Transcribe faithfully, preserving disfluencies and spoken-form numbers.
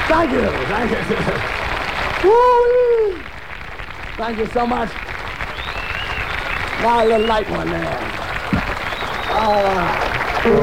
Thank you. Thank you. Woo-wee. Thank you so much. Now a little light one there. All right.